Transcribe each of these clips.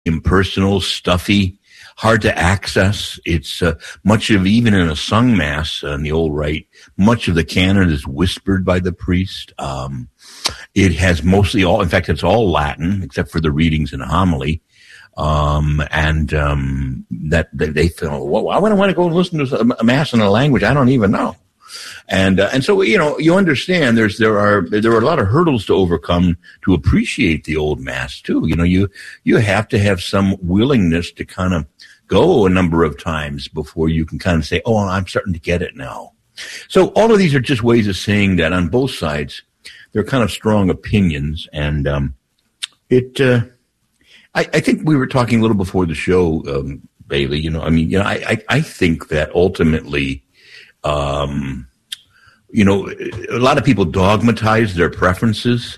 impersonal, stuffy, hard to access. It's much of, even in a sung mass in the old rite, much of the canon is whispered by the priest. It has mostly all, in fact, it's all Latin except for the readings and homily. That they feel, well, I wouldn't want to go listen to a mass in a language I don't even know. And so, you understand there are a lot of hurdles to overcome to appreciate the old mass too. You have to have some willingness to kind of go a number of times before you can kind of say, oh, I'm starting to get it now. So all of these are just ways of saying that on both sides, they're kind of strong opinions. And, I think we were talking a little before the show, Bailey, I think that ultimately, a lot of people dogmatize their preferences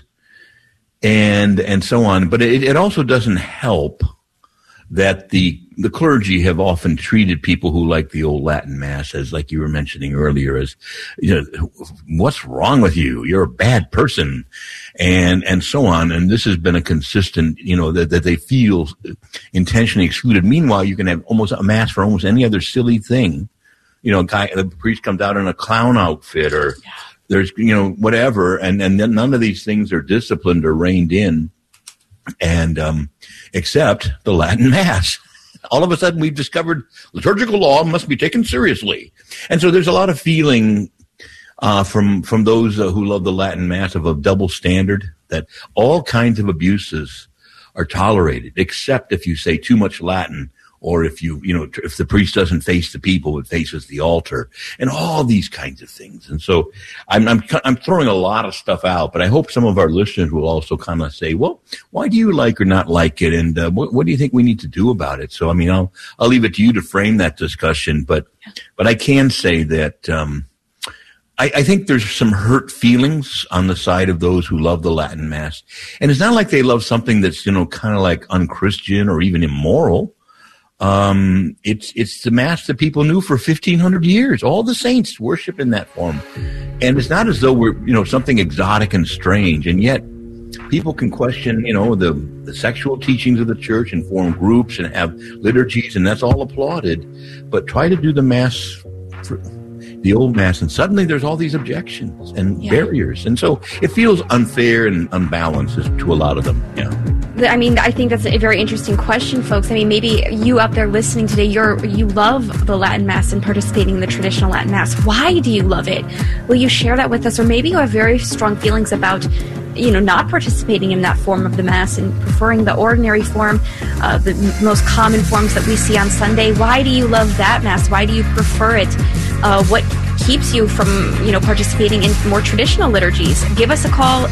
and so on, but it also doesn't help that the clergy have often treated people who like the old Latin Mass as, like you were mentioning earlier, as, what's wrong with you? You're a bad person, and so on. And this has been a consistent, that they feel intentionally excluded. Meanwhile, you can have almost a Mass for almost any other silly thing. The priest comes out in a clown outfit, or there's, whatever, and then none of these things are disciplined or reined in, and except the Latin Mass. All of a sudden, we've discovered liturgical law must be taken seriously, and so there's a lot of feeling from those who love the Latin Mass of a double standard, that all kinds of abuses are tolerated, except if you say too much Latin, or if if the priest doesn't face the people but faces the altar, and all these kinds of things. And so I'm throwing a lot of stuff out, but I hope some of our listeners will also kind of say, well, why do you like or not like it, and what do you think we need to do about it? So I'll leave it to you to frame that discussion, but I can say that I think there's some hurt feelings on the side of those who love the Latin Mass, and it's not like they love something that's kind of like unchristian or even immoral. It's the Mass that people knew for 1,500 years. All the saints worship in that form. And it's not as though we're, something exotic and strange. And yet people can question, the sexual teachings of the church and form groups and have liturgies, and that's all applauded. But try to do the Mass, the old Mass, and suddenly there's all these objections and barriers. And so it feels unfair and unbalanced to a lot of them. Yeah. I think that's a very interesting question, folks. Maybe you out there listening today, you love the Latin Mass and participating in the traditional Latin Mass. Why do you love it? Will you share that with us? Or maybe you have very strong feelings about, not participating in that form of the Mass and preferring the ordinary form, the most common forms that we see on Sunday. Why do you love that Mass? Why do you prefer it? What keeps you from, participating in more traditional liturgies? Give us a call,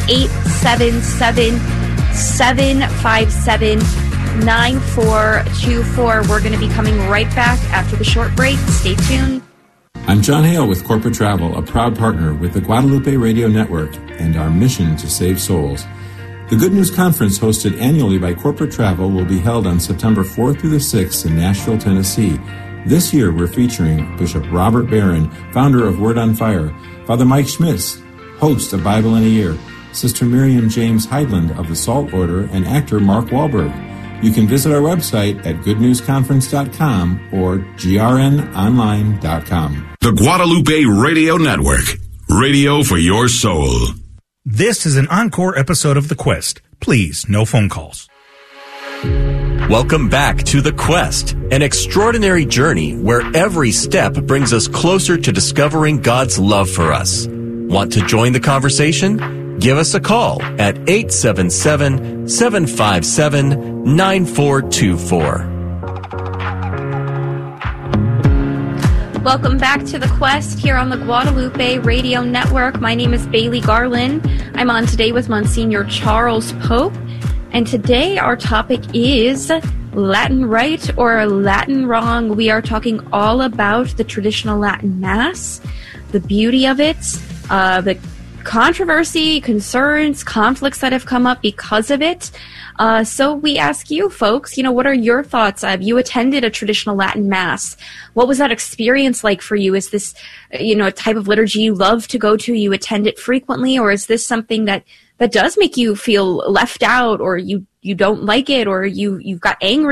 877-757-9424. We're going to be coming right back after the short break. Stay tuned. I'm John Hale with Corporate Travel, a proud partner with the Guadalupe Radio Network and our mission to save souls. The Good News Conference, hosted annually by Corporate Travel, will be held on September 4th through the 6th in Nashville, Tennessee. This year, we're featuring Bishop Robert Barron, founder of Word on Fire, Father Mike Schmitz, host of Bible in a Year, Sister Miriam James Heidland of the Salt Order, and actor Mark Wahlberg. You can visit our website at goodnewsconference.com or grnonline.com. The Guadalupe Radio Network. Radio for your soul. This is an encore episode of The Quest. Please, no phone calls. Welcome back to The Quest, an extraordinary journey where every step brings us closer to discovering God's love for us. Want to join the conversation? Give us a call at 877-757-9424. Welcome back to The Quest here on the Guadalupe Radio Network. My name is Bailey Garland. I'm on today with Monsignor Charles Pope. And today our topic is Latin right or Latin wrong. We are talking all about the traditional Latin Mass, the beauty of it, the controversy, concerns, conflicts that have come up because of it. So we ask you folks, what are your thoughts? You attended a traditional Latin Mass. What was that experience like for you? Is this, a type of liturgy you love to go to? You attend it frequently, or is this something that that does make you feel left out, or you don't like it, or you've got angry